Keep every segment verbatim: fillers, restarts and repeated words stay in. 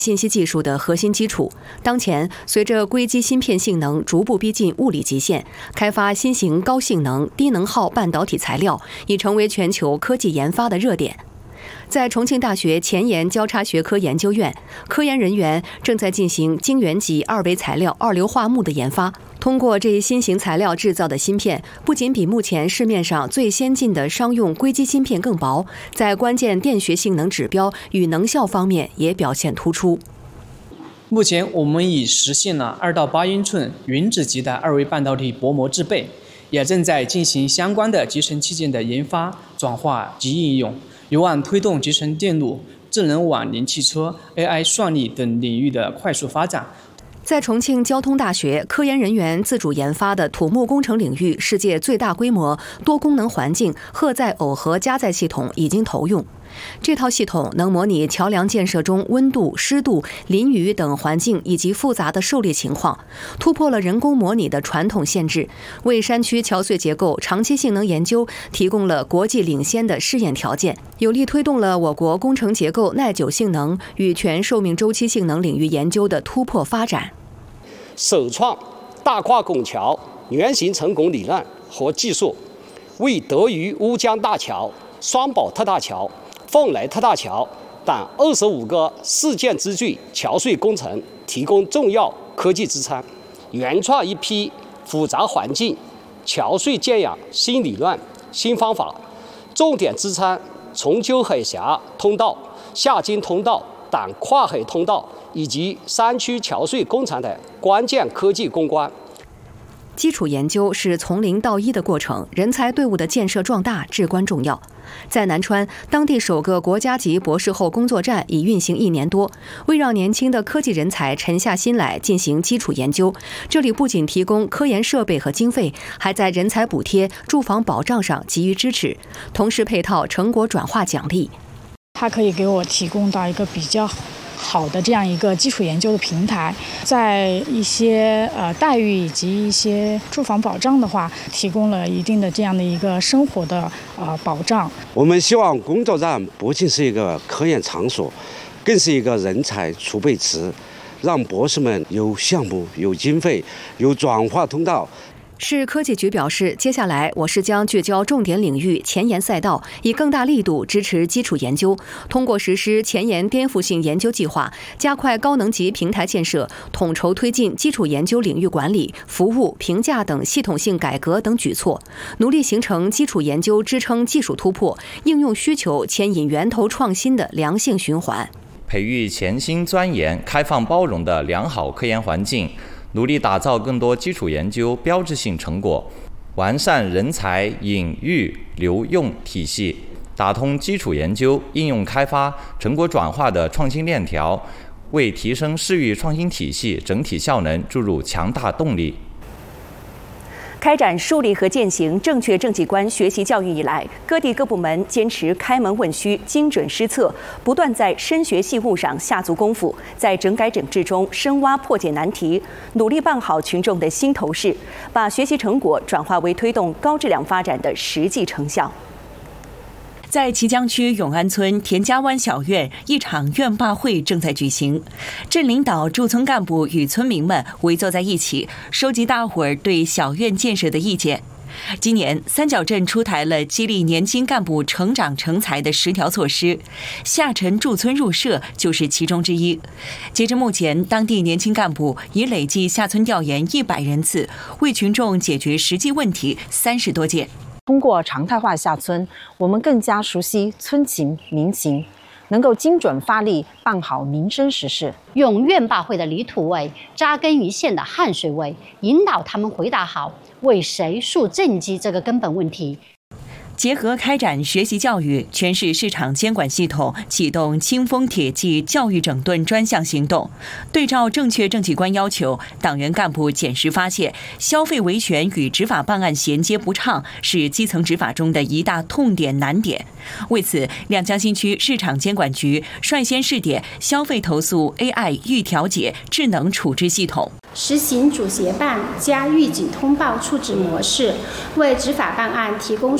信息技术的核心基础。当前，随着硅基芯片性能逐步逼近物理极限，开发新型高性能、低能耗半导体材料已成为全球科技研发的热点。在重庆大学前沿交叉学科研究院，科研人员正在进行晶圆级二维材料二硫化钼的研发。通过这一新型材料制造的芯片，不仅比目前市面上最先进的商用硅基芯片更薄，在关键电学性能指标与能效方面也表现突出。 目前，我们已实现了二到八英寸云子级的二维半导体薄膜制备，也正在进行相关的集成器件的研发、转化及应用，有望推动集成电路、智能网联汽车、A I 算力等领域的快速发展。 在重庆交通大学，科研人员自主研发的土木工程领域世界最大规模多功能环境荷载耦合加载系统已经投用。这套系统能模拟桥梁建设中温度、湿度、淋雨等环境以及复杂的受力情况，突破了人工模拟的传统限制，为山区桥隧结构长期性能研究提供了国际领先的试验条件，有力推动了我国工程结构耐久性能与全寿命周期性能领域研究的突破发展。 首创大跨拱桥原型成拱理论和技术，为德渝乌江大桥、双堡特大桥、凤来特大桥等二十五个事件之最桥隧工程提供重要科技支撑，原创一批复杂环境桥隧建养新理论、新方法，重点支撑重丘海峡通道、下金通道等跨海通道以及山区桥隧工程的关键科技攻关。 基础研究是从零到一的过程，人才队伍的建设壮大至关重要。在南川，当地首个国家级博士后工作站已运行一年多，为让年轻的科技人才沉下心来进行基础研究，这里不仅提供科研设备和经费，还在人才补贴、住房保障上给予支持，同时配套成果转化奖励。 它可以给我提供到一个比较好的这样一个基础研究的平台，在一些呃待遇以及一些住房保障的话，提供了一定的这样的一个生活的呃保障。 我们希望工作站不仅是一个科研场所，更是一个人才储备池，让博士们有项目、有经费、有转化通道。 市科技局表示，接下来我市将聚焦重点领域、前沿赛道，以更大力度支持基础研究，通过实施前沿颠覆性研究计划，加快高能级平台建设，统筹推进基础研究领域管理、服务、评价等系统性改革等举措，努力形成基础研究支撑技术突破、应用需求牵引源头创新的良性循环， 培育潜心钻研、开放包容的良好科研环境，努力打造更多基础研究标志性成果，完善人才引育留用体系，打通基础研究、应用开发、成果转化的创新链条，为提升市域创新体系整体效能注入强大动力。 开展树立和践行正确政绩观学习教育以来，各地各部门坚持开门问需、精准施策，不断在深学细悟上下足功夫，在整改整治中深挖破解难题，努力办好群众的心头事，把学习成果转化为推动高质量发展的实际成效。在綦江区永安村田家湾小院，一场院坝会正在举行。镇领导、驻村干部与村民们围坐在一起，收集大伙儿对小院建设的意见。今年，三角镇出台了激励年轻干部成长成才的十条措施，下沉驻村入社就是其中之一。截至目前，当地年轻干部已累计下村调研一百人次，为群众解决实际问题三十多件。 通过常态化下村，我们更加熟悉村情民情，能够精准发力，办好民生实事。 用院坝会的里土味、扎根一线的汗水味，引导他们回答好为谁树政绩这个根本问题。 结合开展学习教育，全市市场监管系统启动清风铁骑教育整顿专项行动，对照正确政绩观要求，党员干部检视发现，消费维权与执法办案衔接不畅是基层执法中的一大痛点难点。为此，两江新区市场监管局率先试点消费投诉 A I 预调解智能处置系统， 实行主协办加预警通报处置模式，为执法办案提供数据支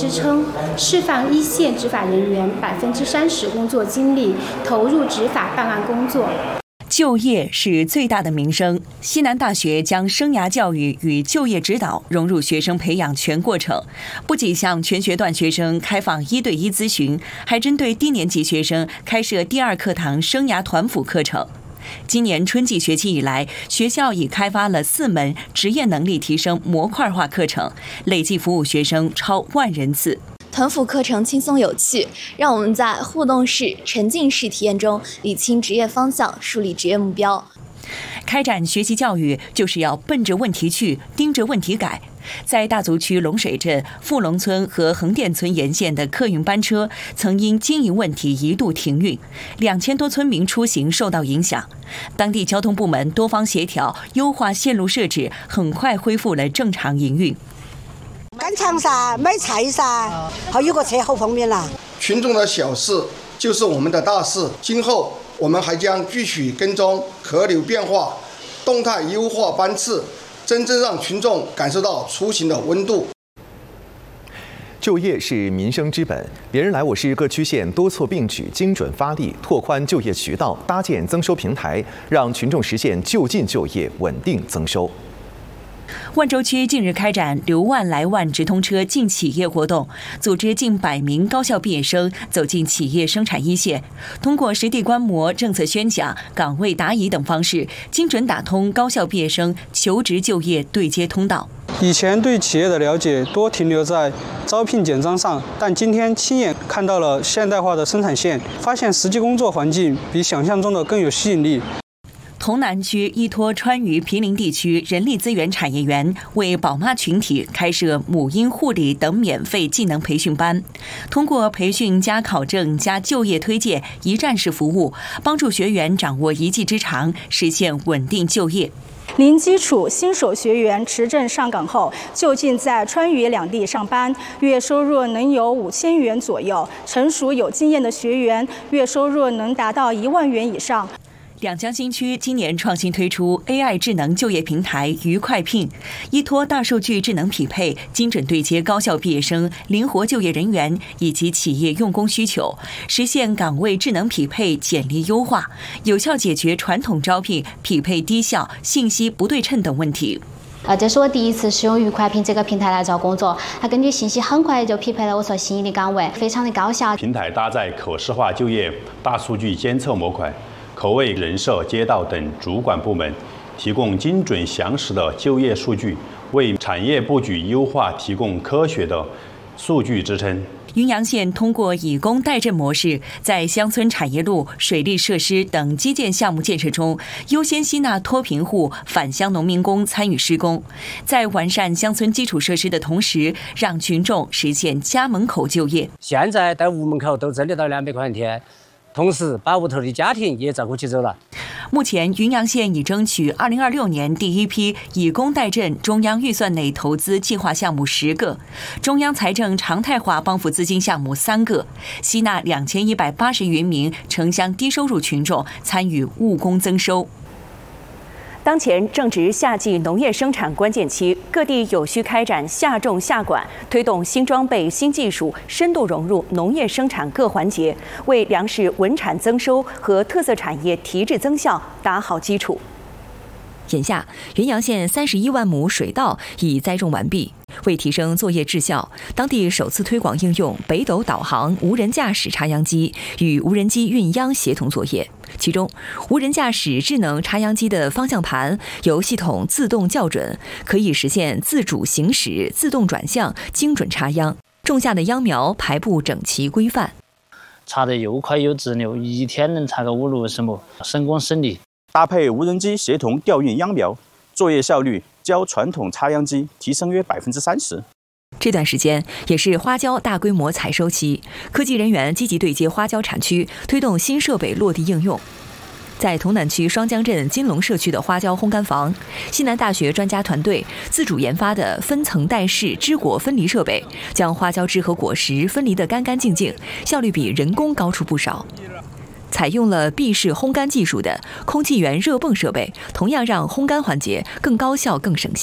支撑，释放一线执法人员百分之三十工作精力投入执法办案工作。 就业是最大的民生。西南大学将生涯教育与就业指导融入学生培养全过程，不仅向全学段学生开放一对一咨询，还针对低年级学生开设第二课堂生涯团辅课程。今年春季学期以来，学校已开发了四门职业能力提升模块化课程，累计服务学生超万人次。 团辅课程轻松有趣，让我们在互动式、沉浸式体验中理清职业方向，树立职业目标。 开展学习教育就是要奔着问题去，盯着问题改。在大足区龙水镇、富龙村和横店村沿线的客运班车曾因经营问题一度停运，两千多村民出行受到影响。当地交通部门多方协调，优化线路设置，很快恢复了正常营运。 赶场噻，买菜噻，好有个车好方便啦。 群众的小事就是我们的大事，今后我们还将继续跟踪客流变化，动态优化班次，真正让群众感受到出行的温度。 就业是民生之本，别人来我市各区县多措并举，精准发力，拓宽就业渠道，搭建增收平台，让群众实现就近就业、稳定增收。 万州区近日开展留万来万直通车进企业活动，组织近百名高校毕业生走进企业生产一线，通过实地观摩、政策宣讲、岗位答疑等方式，精准打通高校毕业生求职就业对接通道。 以前对企业的了解多停留在招聘简章上，但今天亲眼看到了现代化的生产线，发现实际工作环境比想象中的更有吸引力。 潼南区依托川渝毗邻地区人力资源产业园，为宝妈群体开设母婴护理等免费技能培训班，通过培训加考证加就业推荐一站式服务，帮助学员掌握一技之长，实现稳定就业。 零基础新手学员持证上岗后，就近在川渝两地上班，月收入能有五千元左右；成熟有经验的学员，月收入能达到一万元以上。 两江新区今年创新推出 A I 智能就业平台愉快聘，依托大数据智能匹配，精准对接高校毕业生、灵活就业人员以及企业用工需求，实现岗位智能匹配、简历优化，有效解决传统招聘匹配低效、信息不对称等问题。 呃，这是我第一次使用愉快聘这个平台来找工作，它根据信息很快就匹配了我所心仪的岗位，非常的高效。 平台搭载可视化就业大数据监测模块，可为人社、街道等主管部门提供精准详实的就业数据，为产业布局优化提供科学的数据支撑。 云阳县通过以工代赈模式，在乡村产业路、水利设施等基建项目建设中，优先吸纳脱贫户、返乡农民工参与施工，在完善乡村基础设施的同时，让群众实现家门口就业。 现在在屋门口都挣得到两百块钱一天。同时把屋头的家庭也照顾起走了。 目前，云阳县已争取二零二六年第一批以工代赈中央预算内投资计划项目十个，中央财政常态化帮扶资金项目三个，吸纳两千一百八十余名城乡低收入群众参与务工增收。 当前正值夏季农业生产关键期，各地有需开展夏种夏管，推动新装备、新技术深度融入农业生产各环节，为粮食稳产增收和特色产业提质增效打好基础。 眼下，云阳县三十一万亩水稻已栽种完毕。为提升作业质效，当地首次推广应用北斗导航无人驾驶插秧机与无人机运秧协同作业。其中，无人驾驶智能插秧机的方向盘由系统自动校准，可以实现自主行驶、自动转向、精准插秧，种下的秧苗排布整齐规范。 插得又快又直溜，一天能插个五六十亩，省工省力。 搭配无人机协同调运秧苗，作业效率较传统插秧机提升约百分之三十。 这段时间也是花椒大规模采收期，科技人员积极对接花椒产区，推动新设备落地应用。在潼南区双江镇金龙社区的花椒烘干房，西南大学专家团队自主研发的分层带式枝果分离设备，将花椒枝和果实分离得干干净净，效率比人工高出不少。采用了闭式烘干技术的空气源热泵设备，同样让烘干环节更高效、更省心。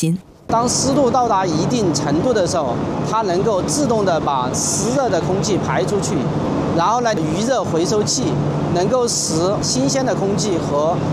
当湿度到达一定程度的时候，它能够自动的把湿热的空气排出去，然后呢，余热回收器能够使新鲜的空气和